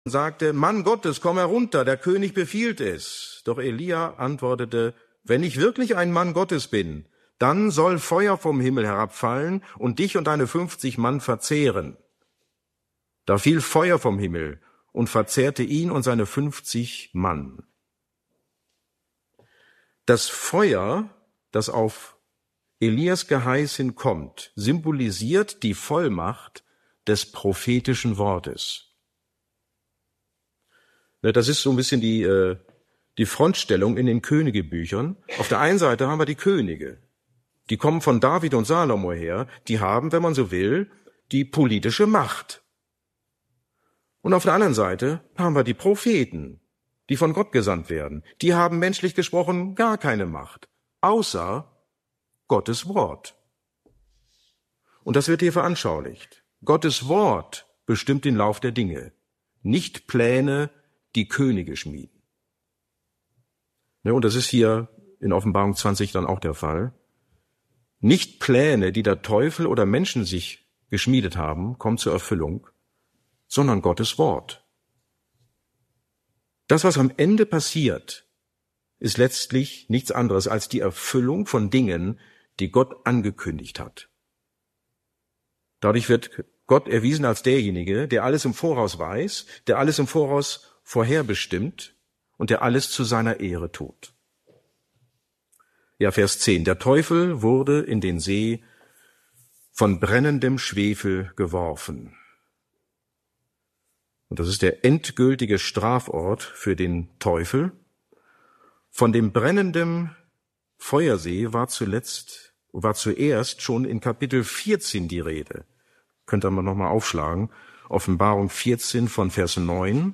und sagte, Mann Gottes, komm herunter, der König befiehlt es. Doch Elia antwortete, wenn ich wirklich ein Mann Gottes bin, dann soll Feuer vom Himmel herabfallen und dich und deine 50 Mann verzehren. Da fiel Feuer vom Himmel und verzehrte ihn und seine 50 Mann. Das Feuer, das auf Elias Geheiß hin kommt, symbolisiert die Vollmacht des prophetischen Wortes. Das ist so ein bisschen die Frontstellung in den Königebüchern. Auf der einen Seite haben wir die Könige. Die kommen von David und Salomo her. Die haben, wenn man so will, die politische Macht. Und auf der anderen Seite haben wir die Propheten, die von Gott gesandt werden. Die haben menschlich gesprochen gar keine Macht, außer Gottes Wort. Und das wird hier veranschaulicht. Gottes Wort bestimmt den Lauf der Dinge, nicht Pläne, die Könige schmieden. Und das ist hier in Offenbarung 20 dann auch der Fall. Nicht Pläne, die der Teufel oder Menschen sich geschmiedet haben, kommen zur Erfüllung, sondern Gottes Wort. Das, was am Ende passiert, ist letztlich nichts anderes als die Erfüllung von Dingen, die Gott angekündigt hat. Dadurch wird Gott erwiesen als derjenige, der alles im Voraus weiß, der alles im Voraus vorherbestimmt und der alles zu seiner Ehre tut. Ja, Vers 10. Der Teufel wurde in den See von brennendem Schwefel geworfen. Und das ist der endgültige Strafort für den Teufel. Von dem brennenden Feuersee war zuerst schon in Kapitel 14 die Rede. Könnt ihr mal nochmal aufschlagen. Offenbarung 14 von Vers 9.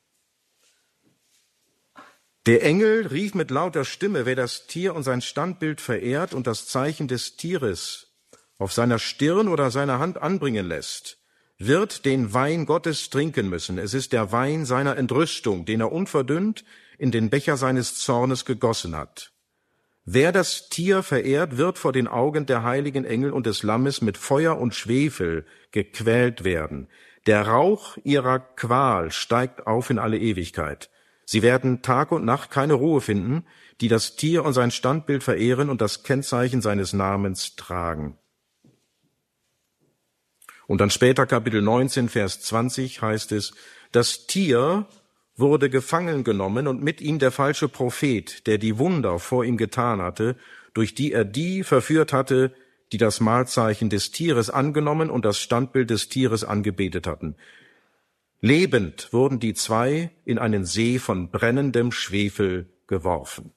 Der Engel rief mit lauter Stimme, wer das Tier und sein Standbild verehrt und das Zeichen des Tieres auf seiner Stirn oder seiner Hand anbringen lässt, wird den Wein Gottes trinken müssen. Es ist der Wein seiner Entrüstung, den er unverdünnt in den Becher seines Zornes gegossen hat. Wer das Tier verehrt, wird vor den Augen der heiligen Engel und des Lammes mit Feuer und Schwefel gequält werden. Der Rauch ihrer Qual steigt auf in alle Ewigkeit. Sie werden Tag und Nacht keine Ruhe finden, die das Tier und sein Standbild verehren und das Kennzeichen seines Namens tragen. Und dann später Kapitel 19, Vers 20 heißt es, das Tier wurde gefangen genommen und mit ihm der falsche Prophet, der die Wunder vor ihm getan hatte, durch die er die verführt hatte, die das Mahlzeichen des Tieres angenommen und das Standbild des Tieres angebetet hatten. Lebend wurden die zwei in einen See von brennendem Schwefel geworfen.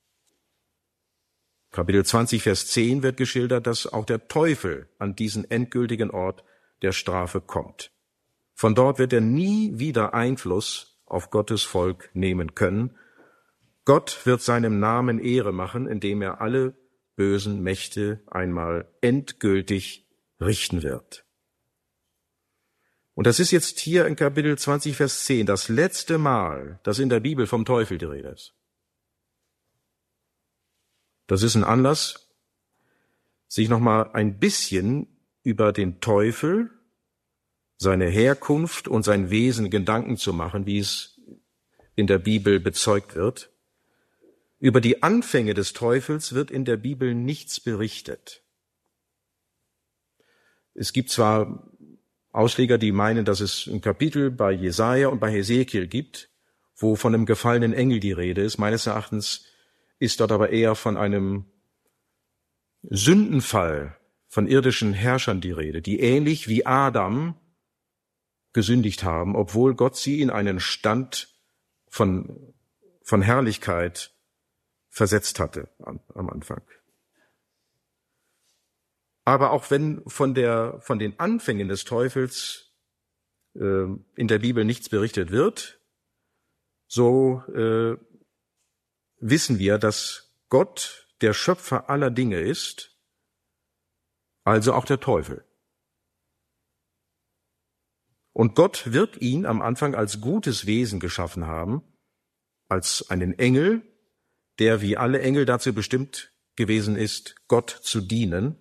Kapitel 20, Vers 10 wird geschildert, dass auch der Teufel an diesen endgültigen Ort der Strafe kommt. Von dort wird er nie wieder Einfluss auf Gottes Volk nehmen können. Gott wird seinem Namen Ehre machen, indem er alle bösen Mächte einmal endgültig richten wird. Und das ist jetzt hier in Kapitel 20, Vers 10 das letzte Mal, dass in der Bibel vom Teufel die Rede ist. Das ist ein Anlass, sich nochmal ein bisschen über den Teufel, seine Herkunft und sein Wesen Gedanken zu machen, wie es in der Bibel bezeugt wird. Über die Anfänge des Teufels wird in der Bibel nichts berichtet. Es gibt zwar Ausleger, die meinen, dass es ein Kapitel bei Jesaja und bei Hesekiel gibt, wo von einem gefallenen Engel die Rede ist. Meines Erachtens ist dort aber eher von einem Sündenfall von irdischen Herrschern die Rede, die ähnlich wie Adam gesündigt haben, obwohl Gott sie in einen Stand von Herrlichkeit versetzt hatte am Anfang. Aber auch wenn von den Anfängen des Teufels in der Bibel nichts berichtet wird, so wissen wir, dass Gott der Schöpfer aller Dinge ist, also auch der Teufel. Und Gott wird ihn am Anfang als gutes Wesen geschaffen haben, als einen Engel, der wie alle Engel dazu bestimmt gewesen ist, Gott zu dienen.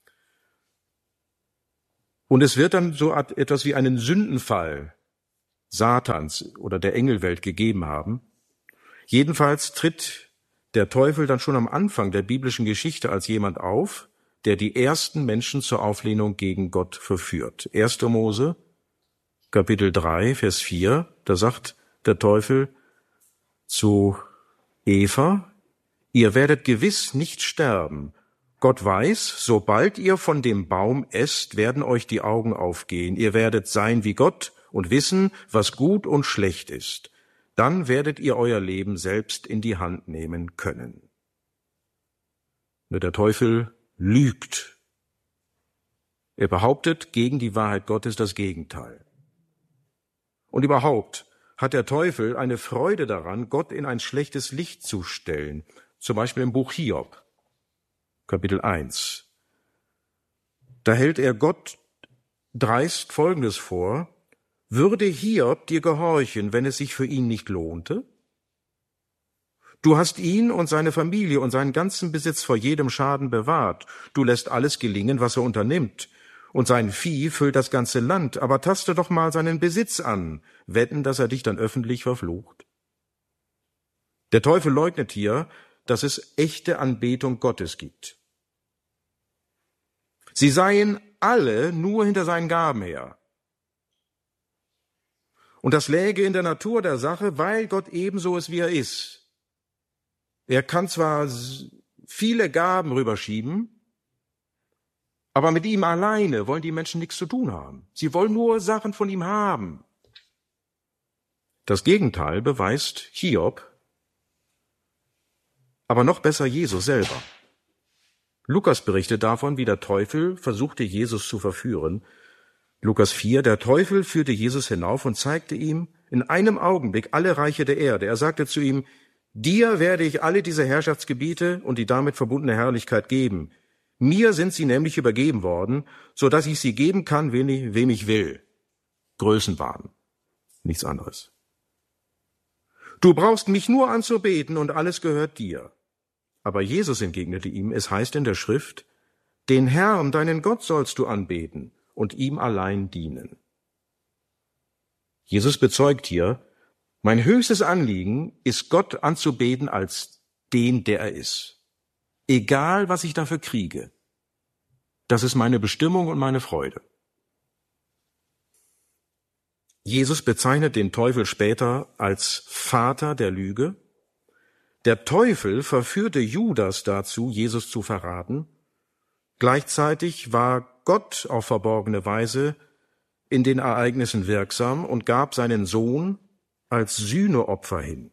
Und es wird dann so etwas wie einen Sündenfall Satans oder der Engelwelt gegeben haben. Jedenfalls tritt der Teufel dann schon am Anfang der biblischen Geschichte als jemand auf, der die ersten Menschen zur Auflehnung gegen Gott verführt. 1. Mose, Kapitel 3, Vers 4, da sagt der Teufel zu Eva: Ihr werdet gewiss nicht sterben. Gott weiß, sobald ihr von dem Baum esst, werden euch die Augen aufgehen. Ihr werdet sein wie Gott und wissen, was gut und schlecht ist. Dann werdet ihr euer Leben selbst in die Hand nehmen können. Nur der Teufel lügt. Er behauptet gegen die Wahrheit Gottes das Gegenteil. Und überhaupt hat der Teufel eine Freude daran, Gott in ein schlechtes Licht zu stellen. Zum Beispiel im Buch Hiob, Kapitel 1. Da hält er Gott dreist Folgendes vor: Würde Hiob dir gehorchen, wenn es sich für ihn nicht lohnte? Du hast ihn und seine Familie und seinen ganzen Besitz vor jedem Schaden bewahrt. Du lässt alles gelingen, was er unternimmt. Und sein Vieh füllt das ganze Land. Aber taste doch mal seinen Besitz an. Wetten, dass er dich dann öffentlich verflucht? Der Teufel leugnet hier, dass es echte Anbetung Gottes gibt. Sie seien alle nur hinter seinen Gaben her. Und das läge in der Natur der Sache, weil Gott ebenso ist, wie er ist. Er kann zwar viele Gaben rüberschieben, aber mit ihm alleine wollen die Menschen nichts zu tun haben. Sie wollen nur Sachen von ihm haben. Das Gegenteil beweist Hiob, aber noch besser Jesus selber. Lukas berichtet davon, wie der Teufel versuchte, Jesus zu verführen. Lukas 4, der Teufel führte Jesus hinauf und zeigte ihm in einem Augenblick alle Reiche der Erde. Er sagte zu ihm: Dir werde ich alle diese Herrschaftsgebiete und die damit verbundene Herrlichkeit geben. Mir sind sie nämlich übergeben worden, so dass ich sie geben kann, wem ich will. Größenwahn, nichts anderes. Du brauchst mich nur anzubeten und alles gehört dir. Aber Jesus entgegnete ihm: Es heißt in der Schrift: Den Herrn, deinen Gott, sollst du anbeten und ihm allein dienen. Jesus bezeugt hier: Mein höchstes Anliegen ist, Gott anzubeten als den, der er ist. Egal, was ich dafür kriege. Das ist meine Bestimmung und meine Freude. Jesus bezeichnet den Teufel später als Vater der Lüge. Der Teufel verführte Judas dazu, Jesus zu verraten. Gleichzeitig war Gott auf verborgene Weise in den Ereignissen wirksam und gab seinen Sohn als Sühneopfer hin.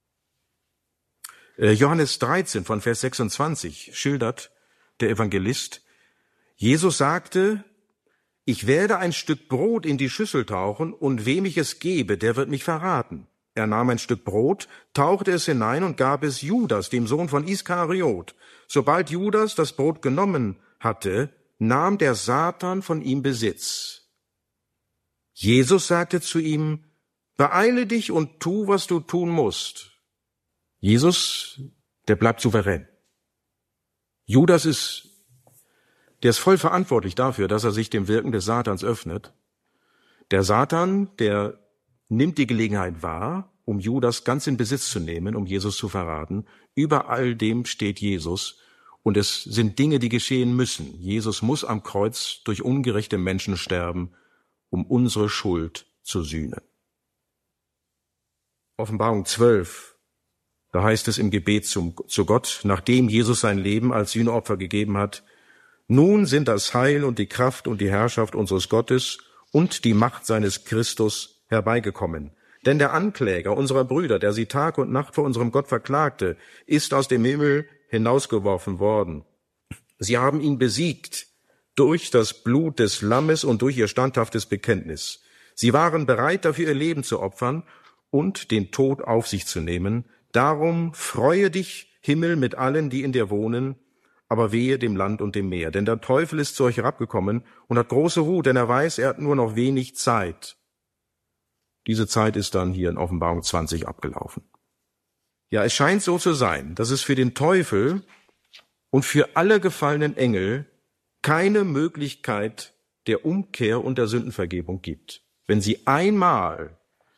Johannes 13 von Vers 26 schildert der Evangelist: Jesus sagte: Ich werde ein Stück Brot in die Schüssel tauchen, und wem ich es gebe, der wird mich verraten. Er nahm ein Stück Brot, tauchte es hinein und gab es Judas, dem Sohn von Iskariot. Sobald Judas das Brot genommen hatte, nahm der Satan von ihm Besitz. Jesus sagte zu ihm: Beeile dich und tu, was du tun musst. Jesus, der bleibt souverän. Judas der ist voll verantwortlich dafür, dass er sich dem Wirken des Satans öffnet. Der Satan, der nimmt die Gelegenheit wahr, um Judas ganz in Besitz zu nehmen, um Jesus zu verraten. Über all dem steht Jesus. Und es sind Dinge, die geschehen müssen. Jesus muss am Kreuz durch ungerechte Menschen sterben, um unsere Schuld zu sühnen. Offenbarung 12, da heißt es im Gebet zu Gott, nachdem Jesus sein Leben als Sühneopfer gegeben hat: Nun sind das Heil und die Kraft und die Herrschaft unseres Gottes und die Macht seines Christus herbeigekommen. Denn der Ankläger unserer Brüder, der sie Tag und Nacht vor unserem Gott verklagte, ist aus dem Himmel hinausgeworfen worden. Sie haben ihn besiegt durch das Blut des Lammes und durch ihr standhaftes Bekenntnis. Sie waren bereit, dafür ihr Leben zu opfern und den Tod auf sich zu nehmen. Darum freue dich, Himmel, mit allen, die in dir wohnen, aber wehe dem Land und dem Meer. Denn der Teufel ist zu euch herabgekommen und hat große Wut, denn er weiß, er hat nur noch wenig Zeit. Diese Zeit ist dann hier in Offenbarung 20 abgelaufen. Ja, es scheint so zu sein, dass es für den Teufel und für alle gefallenen Engel keine Möglichkeit der Umkehr und der Sündenvergebung gibt. Wenn sie einmal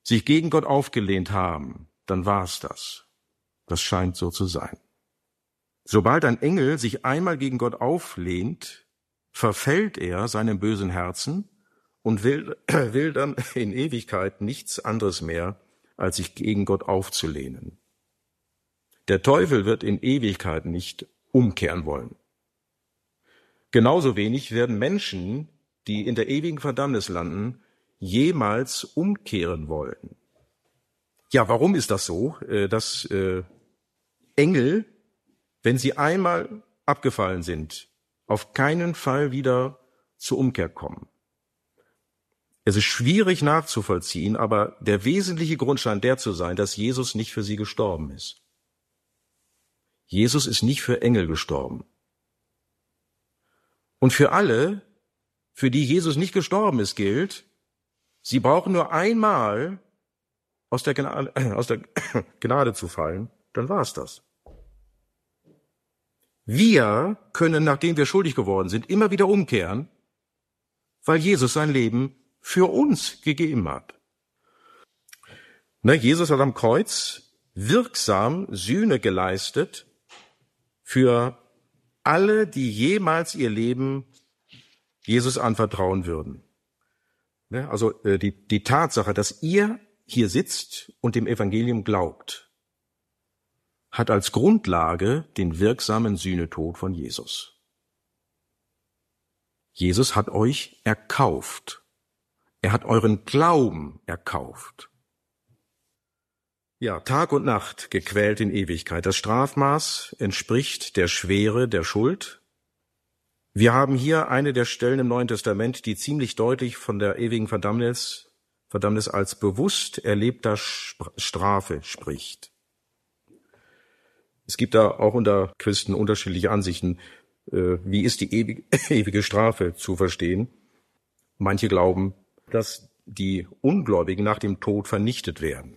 sich gegen Gott aufgelehnt haben, dann war's das. Das scheint so zu sein. Sobald ein Engel sich einmal gegen Gott auflehnt, verfällt er seinem bösen Herzen und will dann in Ewigkeit nichts anderes mehr, als sich gegen Gott aufzulehnen. Der Teufel wird in Ewigkeit nicht umkehren wollen. Genauso wenig werden Menschen, die in der ewigen Verdammnis landen, jemals umkehren wollen. Ja, warum ist das so, dass Engel, wenn sie einmal abgefallen sind, auf keinen Fall wieder zur Umkehr kommen? Es ist schwierig nachzuvollziehen, aber der wesentliche Grund scheint der zu sein, dass Jesus nicht für sie gestorben ist. Jesus ist nicht für Engel gestorben. Und für alle, für die Jesus nicht gestorben ist, gilt, sie brauchen nur einmal aus der Gnade zu fallen, dann war es das. Wir können, nachdem wir schuldig geworden sind, immer wieder umkehren, weil Jesus sein Leben für uns gegeben hat. Jesus hat am Kreuz wirksam Sühne geleistet für alle, die jemals ihr Leben Jesus anvertrauen würden. Also die Tatsache, dass ihr hier sitzt und dem Evangelium glaubt, hat als Grundlage den wirksamen Sühnetod von Jesus. Jesus hat euch erkauft. Er hat euren Glauben erkauft. Ja, Tag und Nacht gequält in Ewigkeit. Das Strafmaß entspricht der Schwere der Schuld. Wir haben hier eine der Stellen im Neuen Testament, die ziemlich deutlich von der ewigen Verdammnis als bewusst erlebter Strafe spricht. Es gibt da auch unter Christen unterschiedliche Ansichten, wie ist die ewige Strafe zu verstehen. Manche glauben, dass die Ungläubigen nach dem Tod vernichtet werden.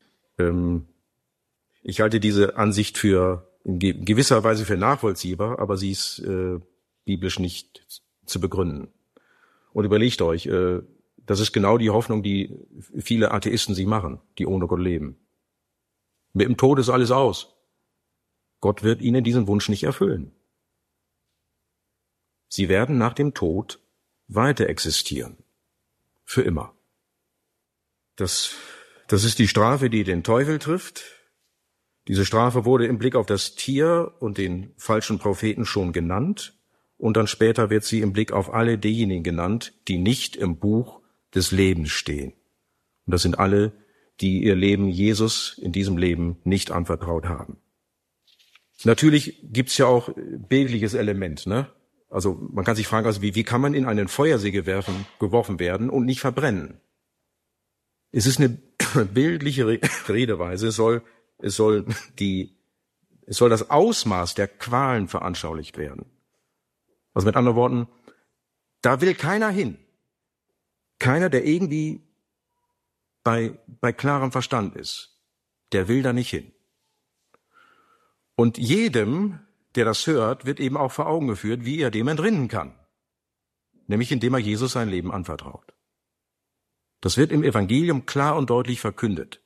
Ich halte diese Ansicht für in gewisser Weise für nachvollziehbar, aber sie ist biblisch nicht zu begründen. Und überlegt euch, das ist genau die Hoffnung, die viele Atheisten sich machen, die ohne Gott leben. Mit dem Tod ist alles aus. Gott wird ihnen diesen Wunsch nicht erfüllen. Sie werden nach dem Tod weiter existieren. Für immer. Das ist die Strafe, die den Teufel trifft. Diese Strafe wurde im Blick auf das Tier und den falschen Propheten schon genannt. Und dann später wird sie im Blick auf alle diejenigen genannt, die nicht im Buch des Lebens stehen. Und das sind alle, die ihr Leben Jesus in diesem Leben nicht anvertraut haben. Natürlich gibt's ja auch bildliches Element, ne? Also man kann sich fragen, also wie kann man in einen Feuersee geworfen werden und nicht verbrennen? Es ist eine bildliche Redeweise. Es soll das Ausmaß der Qualen veranschaulicht werden. Also mit anderen Worten, da will keiner hin. Keiner, der irgendwie bei klarem Verstand ist, der will da nicht hin. Und jedem, der das hört, wird eben auch vor Augen geführt, wie er dem entrinnen kann. Nämlich indem er Jesus sein Leben anvertraut. Das wird im Evangelium klar und deutlich verkündet.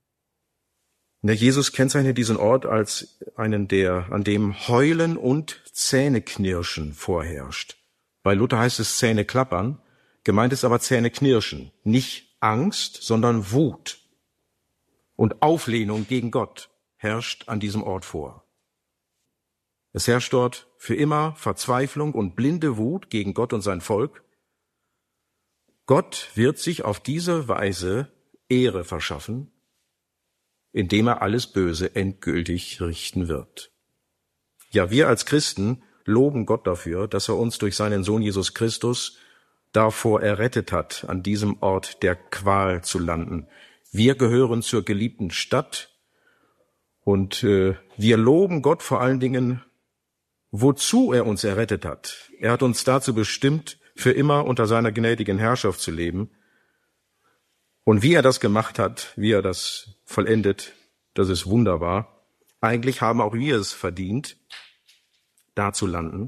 Jesus kennzeichnet diesen Ort als einen, an dem Heulen und Zähneknirschen vorherrscht. Bei Luther heißt es Zähneklappern, gemeint ist aber Zähneknirschen. Nicht Angst, sondern Wut und Auflehnung gegen Gott herrscht an diesem Ort vor. Es herrscht dort für immer Verzweiflung und blinde Wut gegen Gott und sein Volk. Gott wird sich auf diese Weise Ehre verschaffen, indem er alles Böse endgültig richten wird. Ja, wir als Christen loben Gott dafür, dass er uns durch seinen Sohn Jesus Christus davor errettet hat, an diesem Ort der Qual zu landen. Wir gehören zur geliebten Stadt und wir loben Gott vor allen Dingen, wozu er uns errettet hat. Er hat uns dazu bestimmt, für immer unter seiner gnädigen Herrschaft zu leben. Und wie er das gemacht hat, wie er das vollendet, das ist wunderbar. Eigentlich haben auch wir es verdient, da zu landen.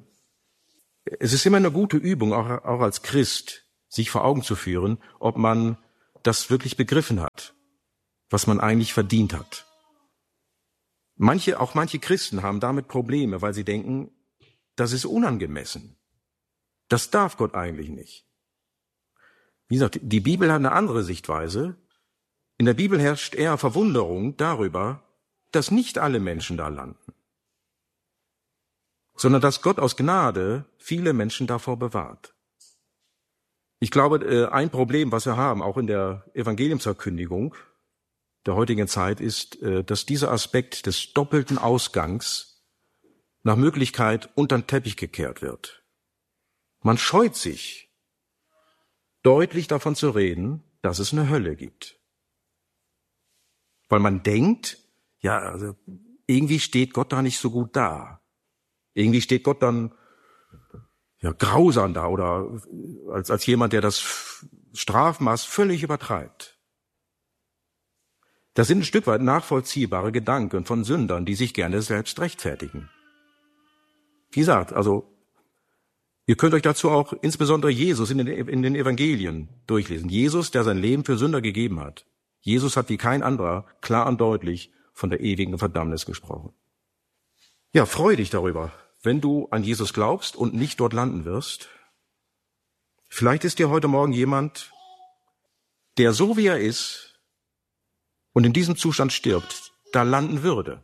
Es ist immer eine gute Übung, auch als Christ, sich vor Augen zu führen, ob man das wirklich begriffen hat, was man eigentlich verdient hat. Manche Christen haben damit Probleme, weil sie denken, das ist unangemessen. Das darf Gott eigentlich nicht. Wie gesagt, die Bibel hat eine andere Sichtweise. In der Bibel herrscht eher Verwunderung darüber, dass nicht alle Menschen da landen, sondern dass Gott aus Gnade viele Menschen davor bewahrt. Ich glaube, ein Problem, was wir haben, auch in der Evangeliumsverkündigung der heutigen Zeit, ist, dass dieser Aspekt des doppelten Ausgangs nach Möglichkeit unter den Teppich gekehrt wird. Man scheut sich, deutlich davon zu reden, dass es eine Hölle gibt. Weil man denkt, ja, also irgendwie steht Gott da nicht so gut da. Irgendwie steht Gott dann ja grausam da oder als jemand, der das Strafmaß völlig übertreibt. Das sind ein Stück weit nachvollziehbare Gedanken von Sündern, die sich gerne selbst rechtfertigen. Wie gesagt, also ihr könnt euch dazu auch insbesondere Jesus in den Evangelien durchlesen. Jesus, der sein Leben für Sünder gegeben hat. Jesus hat wie kein anderer klar und deutlich von der ewigen Verdammnis gesprochen. Ja, freu dich darüber, wenn du an Jesus glaubst und nicht dort landen wirst. Vielleicht ist dir heute Morgen jemand, der so wie er ist und in diesem Zustand stirbt, da landen würde.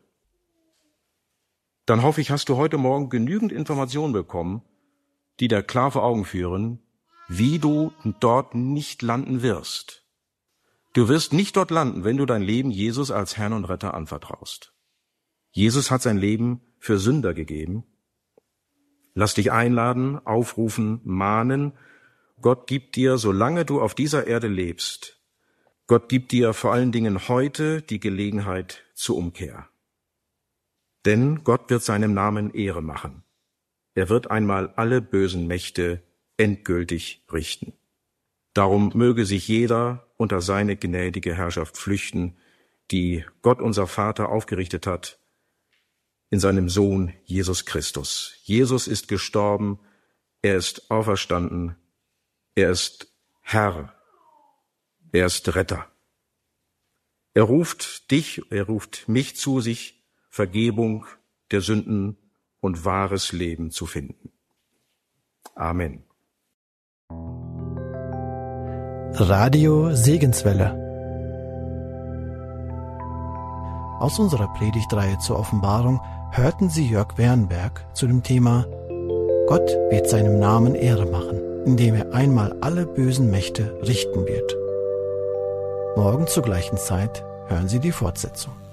Dann hoffe ich, hast du heute Morgen genügend Informationen bekommen, die dir klar vor Augen führen, wie du dort nicht landen wirst. Du wirst nicht dort landen, wenn du dein Leben Jesus als Herrn und Retter anvertraust. Jesus hat sein Leben für Sünder gegeben. Lass dich einladen, aufrufen, mahnen. Gott gibt dir, solange du auf dieser Erde lebst, Gott gibt dir vor allen Dingen heute die Gelegenheit zur Umkehr. Denn Gott wird seinem Namen Ehre machen. Er wird einmal alle bösen Mächte endgültig richten. Darum möge sich jeder unter seine gnädige Herrschaft flüchten, die Gott unser Vater aufgerichtet hat in seinem Sohn Jesus Christus. Jesus ist gestorben, er ist auferstanden, er ist Herr, er ist Retter. Er ruft dich, er ruft mich zu sich, Vergebung der Sünden und wahres Leben zu finden. Amen. Radio Segenswelle. Aus unserer Predigtreihe zur Offenbarung hörten Sie Jörg Wernberg zu dem Thema Gott wird seinem Namen Ehre machen, indem er einmal alle bösen Mächte richten wird. Morgen zur gleichen Zeit hören Sie die Fortsetzung.